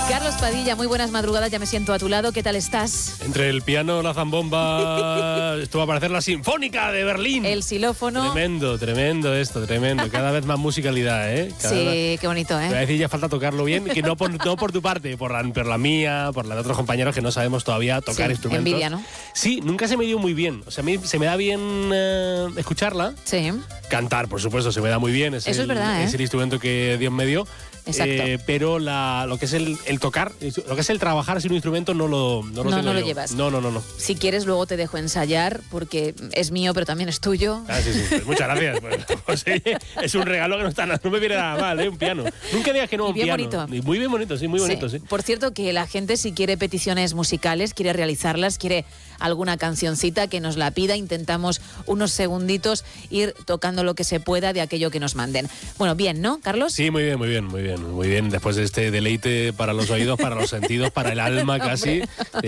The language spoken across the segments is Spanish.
Carlos Padilla, muy buenas madrugadas, ya me siento a tu lado, ¿qué tal estás? Entre el piano, la zambomba, esto va a parecer la Sinfónica de Berlín. El xilófono. Tremendo esto, tremendo. Cada vez más musicalidad, ¿eh? Sí, qué bonito, ¿eh? Voy a decir, ya falta tocarlo bien, que no por tu parte, por la mía, por la de otros compañeros que no sabemos todavía tocar instrumentos. Envidia, ¿no? Sí, nunca se me dio muy bien. O sea, a mí se me da bien escucharla. Sí. Cantar, por supuesto, se me da muy bien. Eso es verdad, ¿eh? Es el instrumento que Dios me dio. Exacto. Pero lo que es el tocar, lo que es el trabajar sin un instrumento no lo llevas. No. Si quieres, luego te dejo ensayar, porque es mío, pero también es tuyo. Ah, sí. Pues muchas gracias. Pues, es un regalo que no me viene nada mal, un piano. Nunca digas que no a un bien piano. bonito. Y muy bien bonito, sí, muy bonito, sí. Por cierto, que la gente, si quiere peticiones musicales, quiere realizarlas, quiere alguna cancioncita, que nos la pida. Intentamos unos segunditos ir tocando lo que se pueda de aquello que nos manden. Bueno, bien, ¿no, Carlos? Sí, muy bien. Después de este deleite para los oídos, para los sentidos, para el alma casi.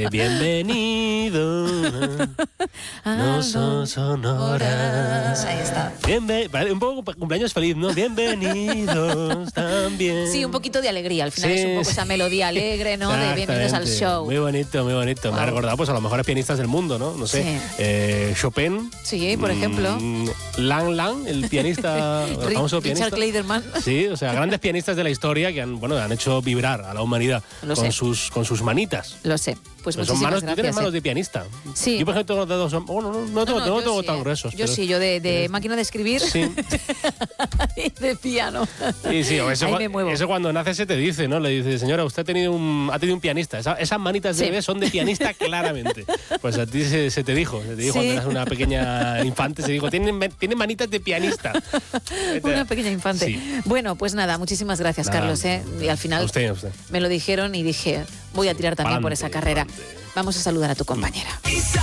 Bienvenido. No son sonoras. Ahí está. Un poco cumpleaños feliz, ¿no? Bienvenidos también. Sí, un poquito de alegría. Al final Sí, es un poco esa melodía alegre, ¿no? De bienvenidos al show. Muy bonito. Wow. Me ha recordado pues a los mejores pianistas del mundo, ¿no? No sé. Sí. Chopin. Sí, por ejemplo. Lang, el pianista, el famoso pianista. Richard Clayderman. Sí, o sea, grandes pianistas de la historia que han hecho vibrar a la humanidad con sus manitas. Lo sé. Pues son muchísimas manos, gracias. tú tienes manos de pianista. Sí. Yo, por ejemplo, tengo dedos. No tengo tan gruesos. Yo sí, yo de máquina de escribir. Sí. Y de piano. Sí, Ahí me muevo. Eso cuando nace se te dice, ¿no? Le dice, señora, usted ha tenido un pianista. Esas manitas de bebé son de pianista claramente. Pues a ti se te dijo cuando eras una pequeña infante, se dijo, tiene manitas de pianista. Una pequeña infante. Sí. Bueno, pues nada, muchísimas gracias, Nada, Carlos. Y al final a usted. me lo dijeron y dije, voy a tirar también por esa carrera. Pa'lante. Vamos a saludar a tu compañera.